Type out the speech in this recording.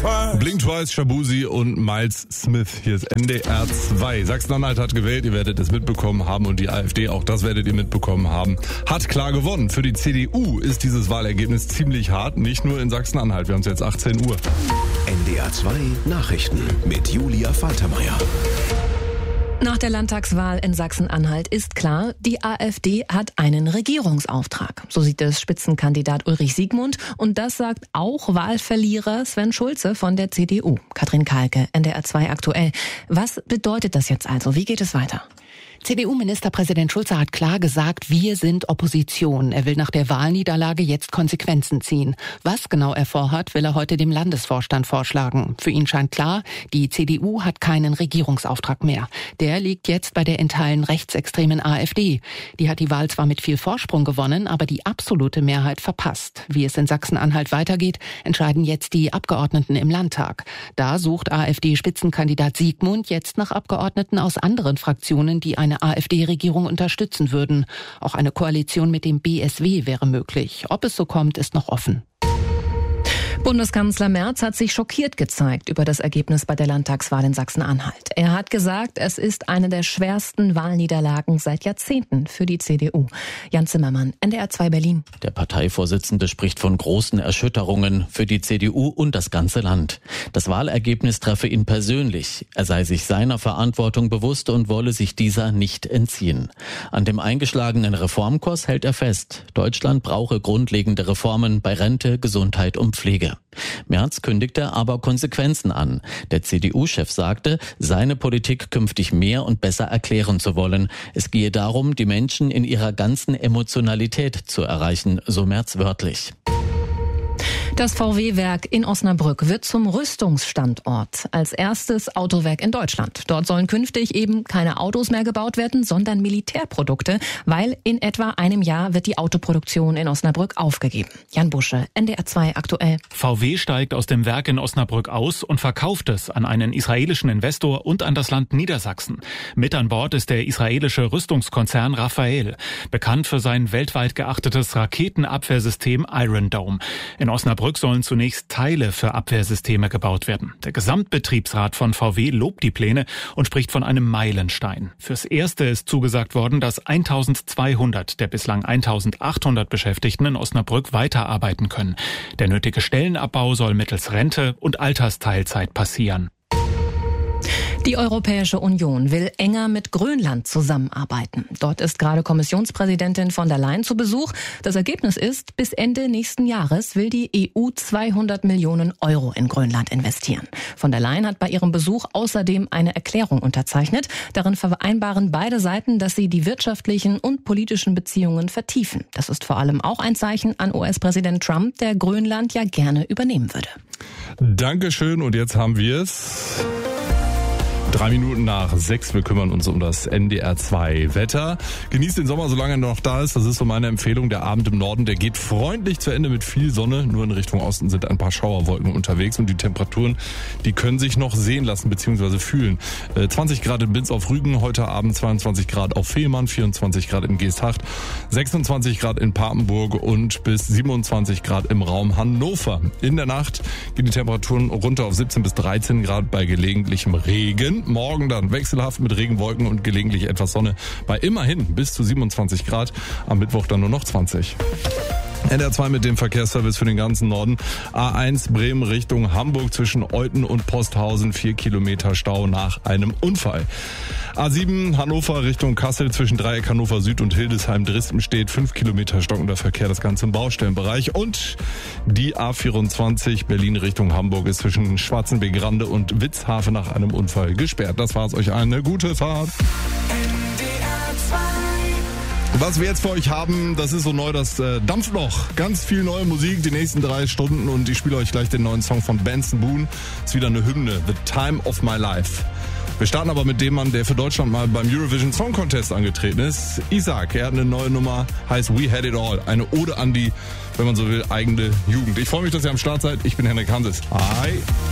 Blink Twice, Shabuzi und Miles Smith. Hier ist NDR 2. Sachsen-Anhalt hat gewählt, ihr werdet es mitbekommen haben, und die AfD, auch das werdet ihr mitbekommen haben, hat klar gewonnen. Für die CDU ist dieses Wahlergebnis ziemlich hart, nicht nur in Sachsen-Anhalt. Wir haben es jetzt 18 Uhr. NDR 2 Nachrichten mit Julia Faltermeier. Nach der Landtagswahl in Sachsen-Anhalt ist klar, die AfD hat einen Regierungsauftrag. So sieht es Spitzenkandidat Ulrich Siegmund, und das sagt auch Wahlverlierer Sven Schulze von der CDU. Katrin Kahlke, NDR 2 aktuell. Was bedeutet das jetzt also? Wie geht es weiter? CDU-Ministerpräsident Schulze hat klar gesagt, wir sind Opposition. Er will nach der Wahlniederlage jetzt Konsequenzen ziehen. Was genau er vorhat, will er heute dem Landesvorstand vorschlagen. Für ihn scheint klar, die CDU hat keinen Regierungsauftrag mehr. Der liegt jetzt bei der in Teilen rechtsextremen AfD. Die hat die Wahl zwar mit viel Vorsprung gewonnen, aber die absolute Mehrheit verpasst. Wie es in Sachsen-Anhalt weitergeht, entscheiden jetzt die Abgeordneten im Landtag. Da sucht AfD-Spitzenkandidat Siegmund jetzt nach Abgeordneten aus anderen Fraktionen, die eine AfD-Regierung unterstützen würden. Auch eine Koalition mit dem BSW wäre möglich. Ob es so kommt, ist noch offen. Bundeskanzler Merz hat sich schockiert gezeigt über das Ergebnis bei der Landtagswahl in Sachsen-Anhalt. Er hat gesagt, es ist eine der schwersten Wahlniederlagen seit Jahrzehnten für die CDU. Jan Zimmermann, NDR 2 Berlin. Der Parteivorsitzende spricht von großen Erschütterungen für die CDU und das ganze Land. Das Wahlergebnis treffe ihn persönlich. Er sei sich seiner Verantwortung bewusst und wolle sich dieser nicht entziehen. An dem eingeschlagenen Reformkurs hält er fest. Deutschland brauche grundlegende Reformen bei Rente, Gesundheit und Pflege. Merz kündigte aber Konsequenzen an. Der CDU-Chef sagte, seine Politik künftig mehr und besser erklären zu wollen. Es gehe darum, die Menschen in ihrer ganzen Emotionalität zu erreichen, so Merz wörtlich. Das VW-Werk in Osnabrück wird zum Rüstungsstandort. Als erstes Autowerk in Deutschland. Dort sollen künftig eben keine Autos mehr gebaut werden, sondern Militärprodukte, weil in etwa einem Jahr wird die Autoproduktion in Osnabrück aufgegeben. Jan Busche, NDR 2 aktuell. VW steigt aus dem Werk in Osnabrück aus und verkauft es an einen israelischen Investor und an das Land Niedersachsen. Mit an Bord ist der israelische Rüstungskonzern Rafael, bekannt für sein weltweit geachtetes Raketenabwehrsystem Iron Dome. In Osnabrück sollen zunächst Teile für Abwehrsysteme gebaut werden. Der Gesamtbetriebsrat von VW lobt die Pläne und spricht von einem Meilenstein. Fürs Erste ist zugesagt worden, dass 1200 der bislang 1800 Beschäftigten in Osnabrück weiterarbeiten können. Der nötige Stellenabbau soll mittels Rente und Altersteilzeit passieren. Die Europäische Union will enger mit Grönland zusammenarbeiten. Dort ist gerade Kommissionspräsidentin von der Leyen zu Besuch. Das Ergebnis ist, bis Ende nächsten Jahres will die EU 200 Millionen Euro in Grönland investieren. Von der Leyen hat bei ihrem Besuch außerdem eine Erklärung unterzeichnet. Darin vereinbaren beide Seiten, dass sie die wirtschaftlichen und politischen Beziehungen vertiefen. Das ist vor allem auch ein Zeichen an US-Präsident Trump, der Grönland ja gerne übernehmen würde. Dankeschön, und jetzt haben wir es. 3 Minuten nach 6, wir kümmern uns um das NDR 2 Wetter. Genießt den Sommer, solange er noch da ist. Das ist so meine Empfehlung. Der Abend im Norden, der geht freundlich zu Ende mit viel Sonne. Nur in Richtung Osten sind ein paar Schauerwolken unterwegs, und die Temperaturen, die können sich noch sehen lassen bzw. fühlen. 20 Grad in Binz auf Rügen heute Abend, 22 Grad auf Fehmarn, 24 Grad in Geesthacht, 26 Grad in Papenburg und bis 27 Grad im Raum Hannover. In der Nacht gehen die Temperaturen runter auf 17 bis 13 Grad bei gelegentlichem Regen. Morgen dann wechselhaft mit Regenwolken und gelegentlich etwas Sonne bei immerhin bis zu 27 Grad. Am Mittwoch dann nur noch 20. NDR 2 mit dem Verkehrsservice für den ganzen Norden. A1 Bremen Richtung Hamburg zwischen Euthen und Posthausen, 4 Kilometer Stau nach einem Unfall. A7 Hannover Richtung Kassel zwischen Dreieck Hannover Süd und Hildesheim-Dresden steht 5 Kilometer stockender Verkehr, das Ganze im Baustellenbereich. Und die A24 Berlin Richtung Hamburg ist zwischen Schwarzenberg-Rande und Witzhafen nach einem Unfall gesperrt. Das war's, euch eine gute Fahrt. Was wir jetzt für euch haben, das ist so neu, das Dampfloch. Ganz viel neue Musik, die nächsten 3 Stunden, und ich spiele euch gleich den neuen Song von Benson Boone. Ist wieder eine Hymne, The Time of My Life. Wir starten aber mit dem Mann, der für Deutschland mal beim Eurovision Song Contest angetreten ist. Isaac, er hat eine neue Nummer, heißt We Had It All. Eine Ode an die, wenn man so will, eigene Jugend. Ich freue mich, dass ihr am Start seid. Ich bin Henrik Hanses. Hi.